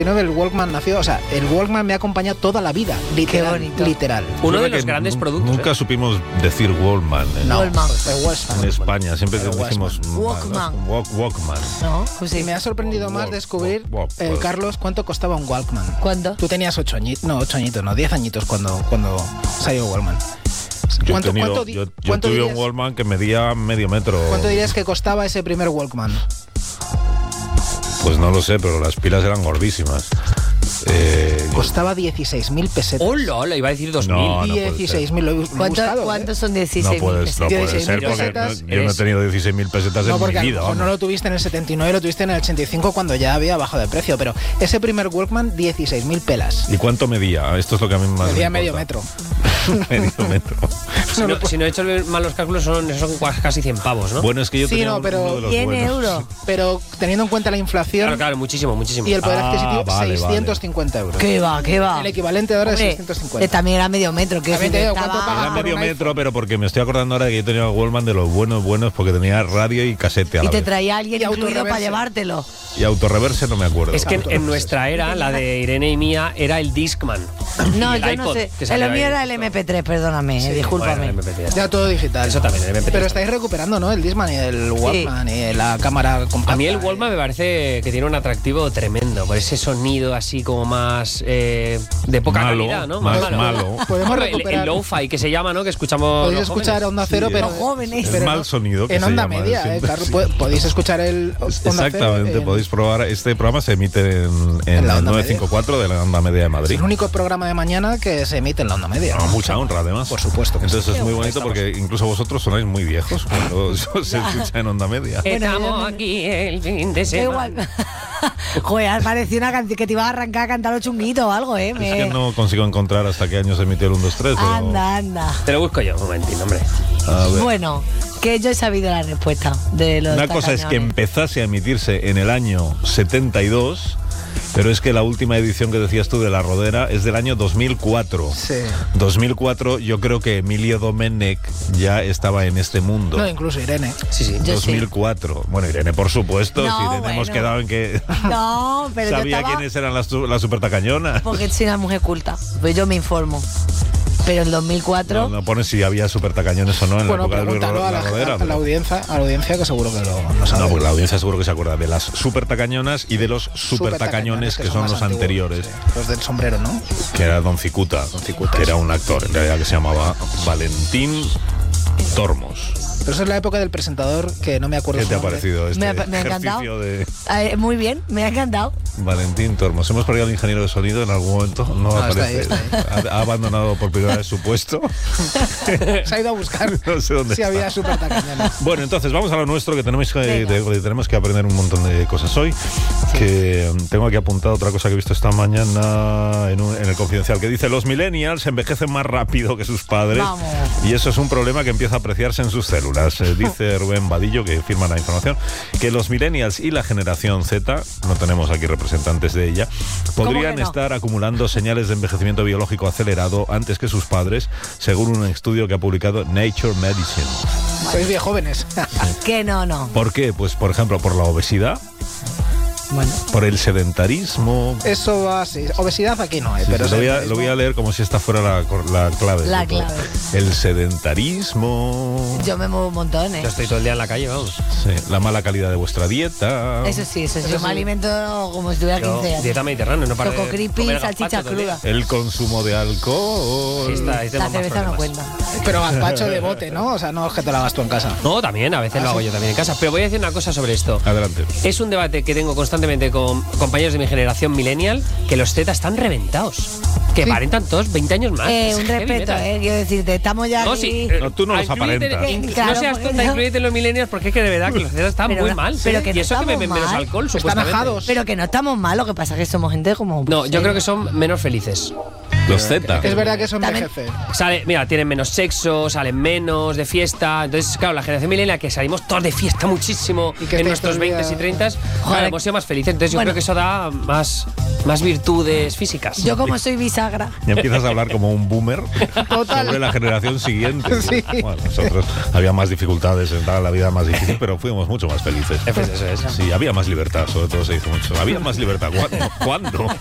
el Walkman nació, o sea, el Walkman me ha acompañado toda la vida, literal. Qué bonito. Literal. Uno de los grandes productos. Nunca supimos decir Walkman. No, Walkman. Walkman. En España siempre Pero decimos Walkman. Walkman. ¿No? Pues Y sí. me ha sorprendido más descubrir, Carlos, cuánto costaba un Walkman. ¿Cuándo? Tú tenías 10 añitos cuando salió Walkman. Yo ¿Cuánto tuve dirías- un Walkman que medía medio metro. ¿Cuánto dirías que costaba ese primer Walkman? Pues no lo sé, pero las pilas eran gordísimas. Costaba 16.000 pesetas. ¡Hola! Iba a decir 2.000. No, puede 16.000, lo he buscado. ¿Cuántos son No 16.000 puede pesetas? ser, 16.000 porque pesetas yo no he tenido 16.000 pesetas No, en porque mi a lo vida. mejor no vamos. lo tuviste en el 79, lo tuviste en el 85 cuando ya había bajado de precio, pero ese primer Walkman, 16.000 pelas. ¿Y cuánto medía? Esto es lo que a mí más Medía me medio importa. metro. Medio metro. Si no he hecho mal los cálculos, son casi 100 pavos, ¿no? Bueno, es que yo Sí, tenía no, pero uno de los 100 buenos. euros. Pero teniendo en cuenta la inflación Claro, muchísimo. y el poder adquisitivo, vale, 650 euros. ¿Qué va? El equivalente ahora Hombre, es 650. también era medio metro. Que También te digo, ¿cuánto pagas? Era por medio un metro, pero porque me estoy acordando ahora de que yo tenía el Walkman de los buenos, porque tenía radio y casete a Y la te vez. traía alguien Y incluido para autorreverse. llevártelo. Y autorreverse no me acuerdo. Es que en nuestra era, la de Irene y mía, era el Discman. No, Y el yo no iPod, sé. que salía Lo mío ahí. era el MP3, perdóname, discúlpame. Bueno, el MP3. Ya todo digital. Eso también, el MP3. Pero estáis recuperando, ¿no? El Discman y el Walkman y la cámara compacta. A mí el Walkman me parece que tiene un atractivo tremendo, por ese sonido así como más de poca Malo, calidad, ¿no? más malo. Podemos Bueno, recuperar. el lo-fi que se llama, ¿no? Que escuchamos Podéis los escuchar jóvenes. Onda Cero, Sí, pero Los jóvenes. El pero mal sonido que en se onda llama, media, siempre, Carlos. sí. Podéis escuchar el Onda Cero Exactamente, podéis probar. Este programa se emite en En la el onda 954 de la onda media de Es Madrid. el único programa de mañana que se emite en la onda media. No, mucha honra, además. Por supuesto que Entonces sí. es muy bonito porque incluso vosotros sonáis muy viejos cuando se escucha en onda media. Estamos aquí el fin de Da semana. igual. Joder, parecía una canción que te iba a arrancar a cantar los chunguitos o algo, ¿eh? Es que no consigo encontrar hasta qué año se emitió el 1, 2, 3. Pero... Anda. Te lo busco yo, un momentín, hombre. A ver. Bueno, que yo he sabido la respuesta de los Una cosa es que tacañones. empezase a emitirse en el año 72, pero es que la última edición que decías tú de La Rodera es del año 2004. Sí. 2004 yo creo que Emilio Domenech ya estaba en este mundo. No, incluso Irene. Sí, sí. Yo sí. 2004. Bueno, Irene, por supuesto. No, si Irene bueno. hemos quedado en que No, pero yo sabía estaba... quiénes eran las supertacañonas. Porque soy una mujer culta, pues yo me informo. Pero en 2004... No pones si había supertacañones o no en Bueno, la época de pregúntalo a La Rodera. la audiencia que seguro que lo sabe. No, porque la audiencia seguro que se acuerda de las supertacañonas y de los supertacañones que son más los antiguos, anteriores. sí. Los del sombrero, ¿no? Que era Don Cicuta, que era un actor en realidad que se llamaba Valentín Tormos. Pero eso es la época del presentador que no me acuerdo ¿Qué su te ha nombre. parecido este Me ha encantado. ejercicio de Muy bien, me ha encantado. Valentín Tormos? ¿Hemos perdido al ingeniero de sonido en algún momento? No, No, está aparece. ahí, está Ha abandonado por primera vez su puesto. Se ha ido a buscar No sé dónde si está. había super tacañones. Bueno, entonces vamos a lo nuestro, que tenemos Venga. tenemos que aprender un montón de cosas hoy. Que tengo aquí apuntado otra cosa que he visto esta mañana en el Confidencial, que dice: los millennials envejecen más rápido que sus padres. Vamos. Y eso es un problema que empieza a apreciarse en sus células. Dice Rubén Vadillo, que firma la información, que los millennials y la generación Z, no tenemos aquí representantes de ella, podrían que no? estar acumulando señales de envejecimiento biológico acelerado antes que sus padres, según un estudio que ha publicado Nature Medicine. Sois bien jóvenes. Que no. ¿Por qué? Pues, por ejemplo, por la obesidad, Bueno, por el sedentarismo. Eso va así. Obesidad aquí no hay, Sí, pero sí, lo voy a leer como si esta fuera la clave. La clave. El sedentarismo. yo me muevo un montón, ¿eh? Yo estoy todo el día en la calle, vamos. Sí, la mala calidad de vuestra dieta. Eso sí. Yo me alimento como si tuviera 15 años. Dieta mediterránea, no para Choco creepy, salchicha cruda. El consumo de alcohol. Sí, está, es de La más cerveza no problemas. cuenta. Pero gazpacho de bote, ¿no? O sea, no es que te la hagas tú en casa. No, también, a veces lo hago yo también en casa. Pero voy a decir una cosa sobre esto. Adelante. Es un debate que tengo constantemente con compañeros de mi generación millennial, que los Z están reventados. Que Sí. aparentan todos 20 años más. Es Un heavy respeto, metal. Quiero decirte, estamos ya No, aquí... sí. No, tú no los inclúyete- aparentas. Claro, no seas porque tonta, no. incluyete en los millennials, porque es que de verdad que los Z están Pero muy no- mal. pero que y no eso que beben estamos menos mal. alcohol, Están supuestamente. ajados. Pero que no estamos mal, lo que pasa es que somos gente como... No, yo creo que son menos felices. Los Z. Es verdad que son También- BGC. Mira, tienen menos sexo, salen menos de fiesta. Entonces, claro, la generación millennial que salimos todos de fiesta muchísimo Y que en estáis nuestros todo el día- 20s y 30s, Joder. claro, hemos sido más felices. Entonces, yo Bueno. creo que eso da más virtudes físicas. Yo como soy bisagra. Ya empiezas a hablar como un boomer Total. sobre la generación siguiente. Sí. Bueno, nosotros había más dificultades, estaba la vida más difícil, pero fuimos mucho más felices. Pues eso es. Sí, había más libertad, sobre todo se dice mucho. Había más libertad. ¿Cuándo?